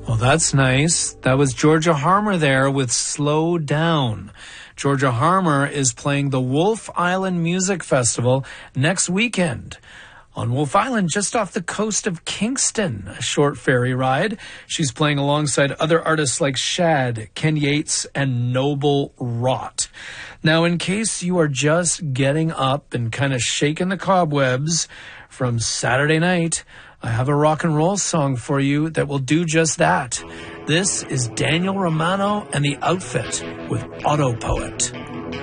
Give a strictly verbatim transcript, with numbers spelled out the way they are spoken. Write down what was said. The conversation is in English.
Well, that's nice. That was Georgia Harmer there with Slow Down. Georgia Harmer is playing the Wolf Island Music Festival next weekend on Wolf Island, just off the coast of Kingston, a short ferry ride. She's playing alongside other artists like Shad, Ken Yates, and Noble Rot. Now, in case you are just getting up and kind of shaking the cobwebs from Saturday night, I have a rock and roll song for you that will do just that. This is Daniel Romano and the Outfit with Auto Poet.